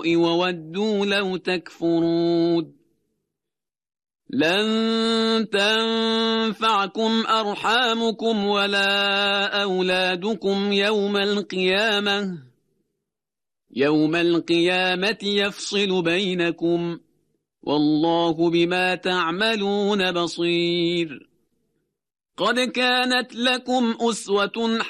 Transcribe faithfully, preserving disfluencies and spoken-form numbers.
السوء وودوا لو تكفرون لن تنفعكم أرحامكم ولا أولادكم يوم القيامة يوم القيامة يفصل بينكم والله بما تعملون بصير قد كانت لكم أسوة